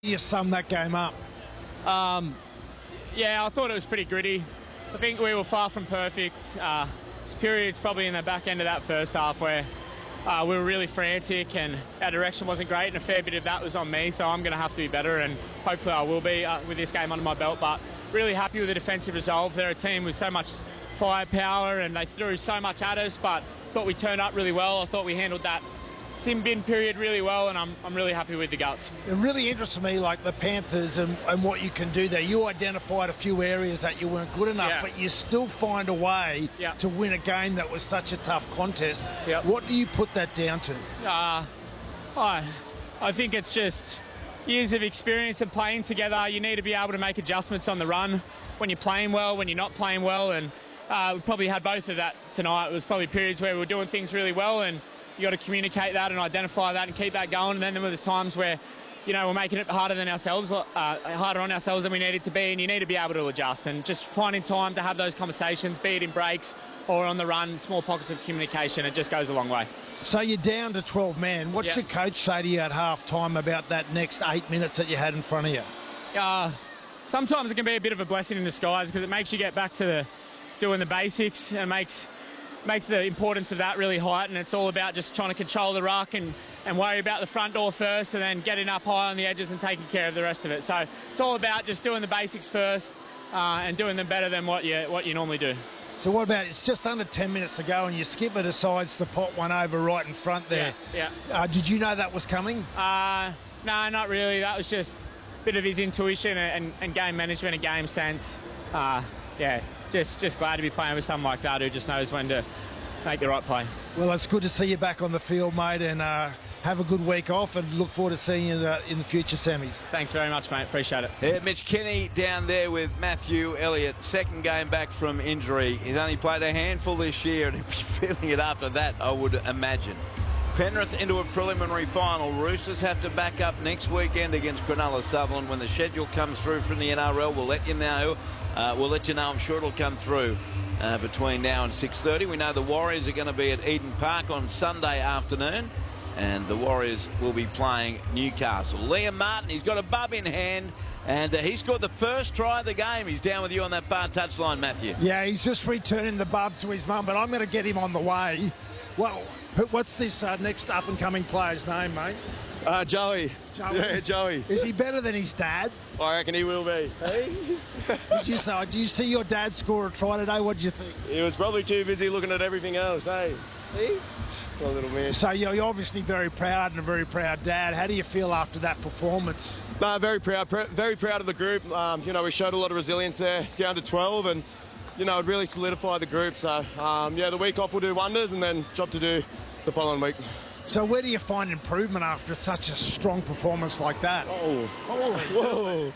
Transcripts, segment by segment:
You sum that game up. Yeah, I thought it was pretty gritty. I think we were far from perfect. Periods probably in the back end of that first half where we were really frantic and our direction wasn't great, and a fair bit of that was on me, so I'm going to have to be better, and hopefully I will be with this game under my belt. But really happy with the defensive resolve. They're a team with so much firepower and they threw so much at us, but thought we turned up really well. I thought we handled that sim bin period really well, and I'm really happy with the guts. It really interests me, like the Panthers and what you can do there. You identified a few areas that you weren't good enough, but you still find a way to win a game that was such a tough contest. What do you put that down to? I think it's just years of experience of playing together. You need to be able to make adjustments on the run when you're playing well, when you're not playing well, and we probably had both of that tonight. It was probably periods where we were doing things really well, and you got to communicate that and identify that and keep that going. And then there was times where, you know, we're making it harder on ourselves than we needed to be, and you need to be able to adjust and just finding time to have those conversations, be it in breaks or on the run, small pockets of communication. It just goes a long way. So you're down to 12 men. What's your coach say to you at half time about that next 8 minutes that you had in front of you? Sometimes it can be a bit of a blessing in disguise because it makes you get back to doing the basics and makes the importance of that really heightened. It's all about just trying to control the ruck and worry about the front door first, and then getting up high on the edges and taking care of the rest of it. So it's all about just doing the basics first and doing them better than what you normally do. So what about, it's just under 10 minutes to go and your skipper decides to pot one over right in front there. Did you know that was coming? No, not really. That was just a bit of his intuition and game management and game sense. Just glad to be playing with someone like that who just knows when to make the right play. Well, it's good to see you back on the field, mate, and have a good week off, and look forward to seeing you in the future semis. Thanks very much, mate. Appreciate it. Yeah, Mitch Kenny down there with Matthew Elliott. Second game back from injury. He's only played a handful this year, and he'll be feeling it after that, I would imagine. Penrith into a preliminary final. Roosters have to back up next weekend against Cronulla Sutherland. When the schedule comes through from the NRL, we'll let you know. I'm sure it'll come through between now and 6:30. We know the Warriors are going to be at Eden Park on Sunday afternoon, and the Warriors will be playing Newcastle. Liam Martin, he's got a bub in hand, and he scored the first try of the game. He's down with you on that far touchline, Matthew. Yeah, he's just returning the bub to his mum, but I'm going to get him on the way. Well, what's this next up-and-coming player's name, mate? Joey. Yeah, Joey. Is he better than his dad? I reckon he will be. Hey? Did you see your dad score a try today? What did you think? He was probably too busy looking at everything else, hey? See? Poor little man. So you're obviously very proud and a very proud dad. How do you feel after that performance? No, very proud of the group. We showed a lot of resilience there, down to 12, and it really solidified the group. So the week off will do wonders, and then job to do the following week. So where do you find improvement after such a strong performance like that? Oh. Holy.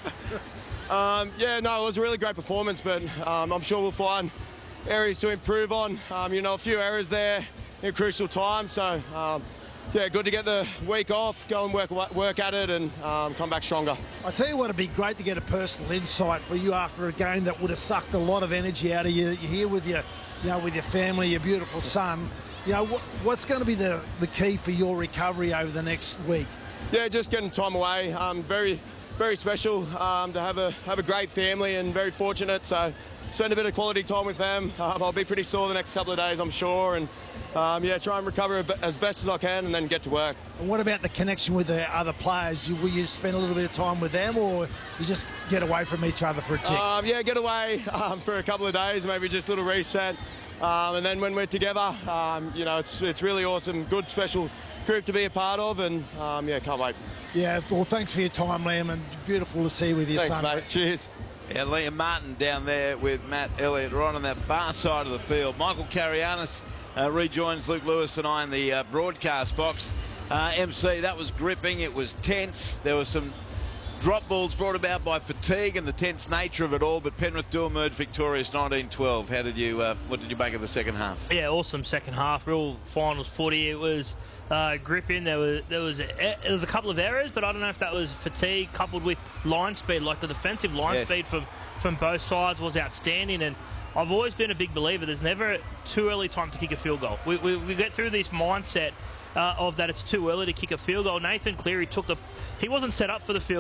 Whoa. It was a really great performance, but I'm sure we'll find areas to improve on. A few errors there in crucial times. So, good to get the week off, go and work at it, and come back stronger. I tell you what, it'd be great to get a personal insight for you after a game that would have sucked a lot of energy out of you. You're here with your family, your beautiful son. What's going to be the key for your recovery over the next week? Yeah, just getting time away. Very, very special to have a great family, and very fortunate. So spend a bit of quality time with them. I'll be pretty sore the next couple of days, I'm sure, and try and recover as best as I can, and then get to work. And what about the connection with the other players? Will you spend a little bit of time with them, or you just get away from each other for a tick? Get away for a couple of days, maybe just a little reset. And then when we're together, it's really awesome, good, special group to be a part of, and can't wait. Yeah, well, thanks for your time, Liam, and beautiful to see you with your son. Thanks, mate. Cheers. Yeah, Liam Martin down there with Matt Elliott right on that far side of the field. Michael Carianis rejoins Luke Lewis and I in the broadcast box. MC, that was gripping. It was tense. There was some drop balls brought about by fatigue and the tense nature of it all, but Penrith do emerge victorious 19-12. What did you make of the second half? Yeah, awesome second half. Real finals footy. It was gripping. There was a couple of errors, but I don't know if that was fatigue coupled with line speed. Like the defensive line speed from both sides was outstanding, and I've always been a big believer there's never too early time to kick a field goal. We get through this mindset of that it's too early to kick a field goal. Nathan Cleary he wasn't set up for the field